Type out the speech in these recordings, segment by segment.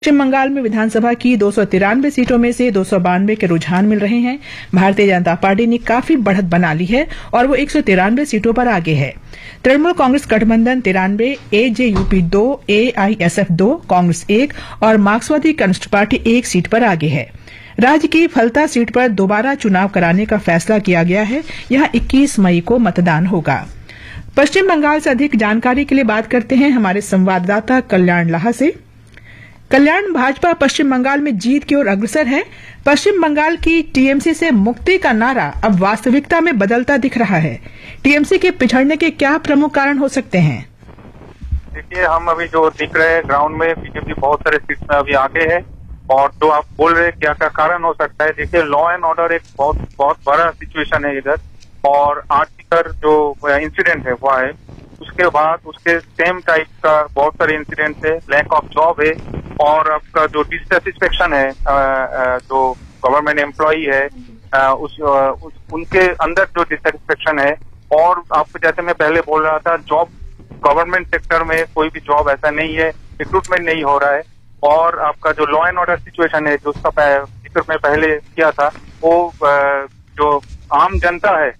पश्चिम बंगाल में विधानसभा की 293 सीटों में से 292 के रुझान मिल रहे हैं। भारतीय जनता पार्टी ने काफी बढ़त बना ली है और वो 193 सीटों पर आगे है। तृणमूल कांग्रेस गठबंधन 93, एजेयूपी 2, एआईएसएफ 2, कांग्रेस 1 और मार्क्सवादी कम्युनिस्ट पार्टी 1 सीट पर आगे है। राज्य की फलता सीट पर दोबारा चुनाव कराने का फैसला किया गया है। यहां 21 मई को मतदान होगा। पश्चिम बंगाल से अधिक जानकारी के लिए बात करते हैं हमारे संवाददाता कल्याण लाहा से। कल्याण, भाजपा पश्चिम बंगाल में जीत की ओर अग्रसर है। पश्चिम बंगाल की टीएमसी से मुक्ति का नारा अब वास्तविकता में बदलता दिख रहा है। टीएमसी के पिछड़ने के क्या प्रमुख कारण हो सकते हैं? देखिए, हम अभी जो दिख रहे हैं ग्राउंड में, बीजेपी बहुत सारे सीट में अभी आगे है। और जो आप बोल रहे हैं क्या क्या कारण हो सकता है, देखिए लॉ एंड ऑर्डर एक बहुत बड़ा सिचुएशन है इधर। और आर्टिकल जो इंसिडेंट है वो है, उसके बाद उसके सेम टाइप का बहुत सारे इंसिडेंट है। लैक ऑफ जॉब है और आपका जो डिससेटिस्फेक्शन है, जो गवर्नमेंट एम्प्लॉई है, उनके अंदर जो डिससेटिस्फेक्शन है। और आपको जैसे मैं पहले बोल रहा था, जॉब गवर्नमेंट सेक्टर में कोई भी जॉब ऐसा नहीं है, रिक्रूटमेंट नहीं हो रहा है। और आपका जो लॉ एंड ऑर्डर सिचुएशन है, जो उसका जिक्र मैं पहले किया था, वो जो आम जनता है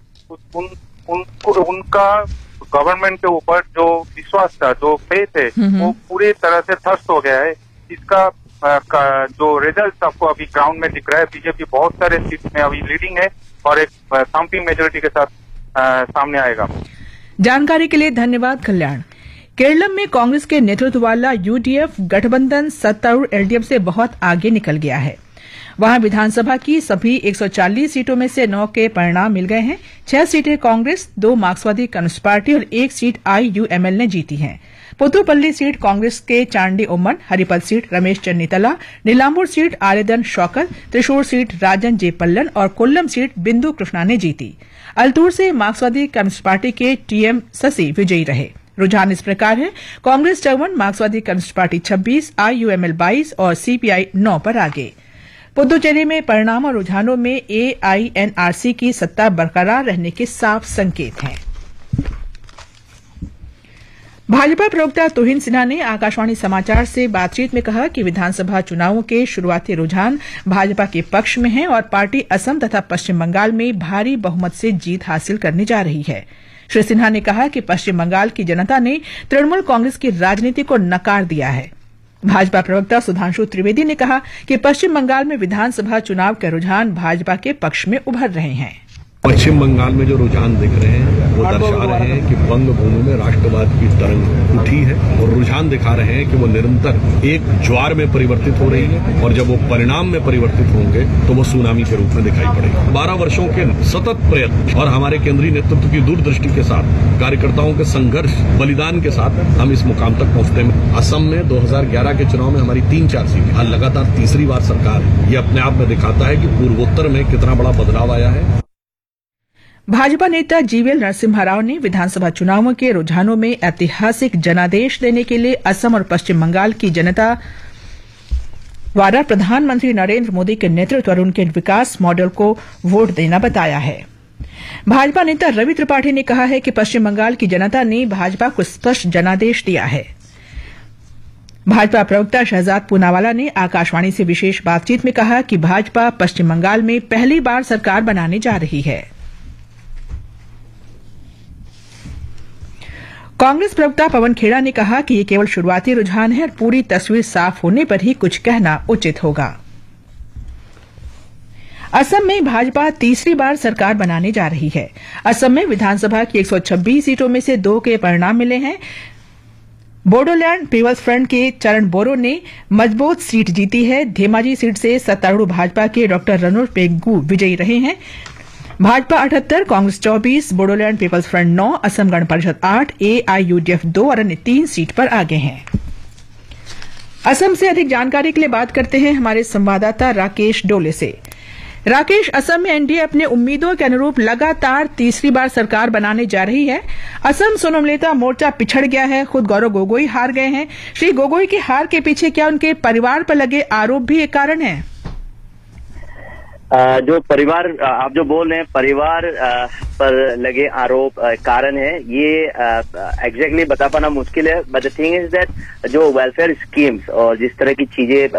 उनका गवर्नमेंट के ऊपर जो विश्वास था, जो फेथ है, वो पूरी तरह से ध्वस्त हो गया है। इसका जो रिजल्ट आपको अभी ग्राउंड में दिख रहा है, बीजेपी बहुत सारे सीट में अभी लीडिंग है और एक थम्पिंग मेजोरिटी के साथ सामने आएगा। जानकारी के लिए धन्यवाद कल्याण। केरलम में कांग्रेस के नेतृत्व वाला यूडीएफ गठबंधन सत्तारूढ़ एलडीएफ से बहुत आगे निकल गया है। वहां विधानसभा की सभी 140 सीटों में से 9 के परिणाम मिल गए हैं। 6 सीटें कांग्रेस, 2 मार्क्सवादी कम्युनिस्ट पार्टी और 1 सीट आईयूएमएल ने जीती है। पुतुपल्ली सीट कांग्रेस के चांडी ओमन, हरिपद seat Ramesh चन्नीतला, Nilambur seat आरेदन Shaukat, Thrissur seat राजन जे पल्लन और कोल्लम सीट बिंदु कृष्णा ने जीती। अल्तूर से मार्क्सवादी कम्युनिस्ट पार्टी के टीएम शशि विजयी रहे। रुझान इस प्रकार है: कांग्रेस 54, मार्क्सवादी कम्युनिस्ट पार्टी 26, आईयूएमएल 22 और सीपीआई 9 पर आगे। पुदुचेरी में परिणाम और रुझानों में एआईएनआरसी की सत्ता बरकरार रहने के साफ संकेत हैं। भाजपा प्रवक्ता तुहिन सिन्हा ने आकाशवाणी समाचार से बातचीत में कहा कि विधानसभा चुनावों के शुरुआती रुझान भाजपा के पक्ष में हैं और पार्टी असम तथा पश्चिम बंगाल में भारी बहुमत से जीत हासिल करने जा रही है। श्री सिन्हा ने कहा कि पश्चिम बंगाल की जनता ने तृणमूल कांग्रेस की राजनीति को नकार दिया है। भाजपा प्रवक्ता सुधांशु त्रिवेदी ने कहा कि पश्चिम बंगाल में विधानसभा चुनाव के रुझान भाजपा के पक्ष में उभर रहे हैं। पश्चिम बंगाल में जो रुझान दिख रहे हैं वो दर्शा रहे हैं कि बंग भूमि में राष्ट्रवाद की तरंग उठी है और रुझान दिखा रहे हैं कि वो निरंतर एक ज्वार में परिवर्तित हो रही है और जब वो परिणाम में परिवर्तित होंगे तो वो सुनामी के रूप में दिखाई पड़ेगी। 12 वर्षों के सतत प्रयत्न और हमारे केंद्रीय नेतृत्व की दूरदृष्टि के साथ, कार्यकर्ताओं के संघर्ष बलिदान के साथ हम इस मुकाम तक पहुंचते हैं। असम में 2011 के चुनाव में हमारी 3-4 सीटें, आज लगातार तीसरी बार सरकार है। ये अपने आप में दिखाता है कि पूर्वोत्तर में कितना बड़ा बदलाव आया है। भाजपा नेता जीवीएल नरसिम्हा राव ने विधानसभा चुनावों के रुझानों में ऐतिहासिक जनादेश देने के लिए असम और पश्चिम बंगाल की जनता द्वारा प्रधानमंत्री नरेंद्र मोदी के नेतृत्व और उनके विकास मॉडल को वोट देना बताया है। भाजपा नेता रवि त्रिपाठी ने कहा है कि पश्चिम बंगाल की जनता ने भाजपा को स्पष्ट जनादेश दिया है। भाजपा प्रवक्ता शहजाद पूनावाला ने आकाशवाणी से विशेष बातचीत में कहा कि भाजपा पश्चिम बंगाल में पहली बार सरकार बनाने जा रही है। कांग्रेस प्रवक्ता पवन खेड़ा ने कहा कि ये केवल शुरुआती रुझान है और पूरी तस्वीर साफ होने पर ही कुछ कहना उचित होगा। असम में भाजपा तीसरी बार सरकार बनाने जा रही है। असम में विधानसभा की 126 सीटों में से 2 के परिणाम मिले हैं। बोडोलैंड पीपल्स फ्रंट के चरण बोरो ने मजबूत सीट जीती है। धेमाजी सीट से सत्तारूढ़ भाजपा के डॉक्टर रनोर पेग्गू विजयी रहे हैं। भाजपा 78, कांग्रेस 24, बोडोलैंड पीपल्स फ्रंट 9, असम गण परिषद 8, एआईयूडीएफ 2 और अन्य 3 सीट पर आगे हैं। असम से अधिक जानकारी के लिए बात करते हैं हमारे संवाददाता राकेश डोले से। राकेश, असम में एनडीए अपने उम्मीदों के अनुरूप लगातार तीसरी बार सरकार बनाने जा रही है। असम सोनमलेता मोर्चा पिछड़ गया है, खुद गौरव गोगोई हार गए हैं। श्री गोगोई की हार के पीछे क्या उनके परिवार पर लगे आरोप भी एक कारण है? जो परिवार आप जो बोल रहे हैं, परिवार पर लगे आरोप कारण है, ये एग्जैक्टली बता पाना मुश्किल है। But the thing is that जो वेलफेयर स्कीम्स और जिस तरह की चीजें